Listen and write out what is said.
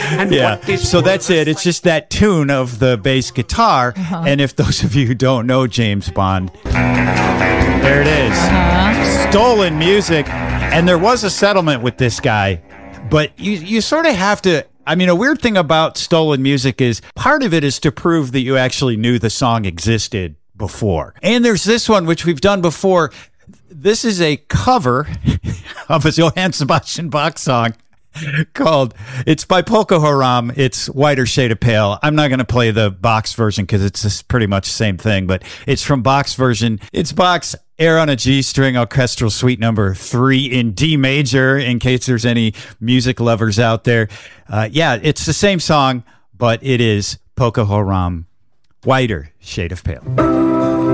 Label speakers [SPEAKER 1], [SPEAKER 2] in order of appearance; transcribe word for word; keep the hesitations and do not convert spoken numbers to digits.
[SPEAKER 1] And
[SPEAKER 2] Yeah,
[SPEAKER 1] what is
[SPEAKER 2] so that's it. It's just that tune of the bass guitar.
[SPEAKER 3] Uh-huh.
[SPEAKER 2] And if those of you who don't know James Bond, there it is.
[SPEAKER 3] Uh-huh.
[SPEAKER 2] Stolen music. And there was a settlement with this guy. But you, you sort of have to... I mean, a weird thing about stolen music is part of it is to prove that you actually knew the song existed before. And there's this one, which we've done before. This is a cover of a Johann Sebastian Bach song called, it's by Boko Haram. It's Whiter Shade of Pale. I'm not going to play the Bach's version because it's just pretty much the same thing, but it's from Bach's version. It's Bach's Air on a G String Orchestral Suite number three in D major, in case there's any music lovers out there. Uh, yeah, it's the same song, but it is Boko Haram, Whiter Shade of Pale.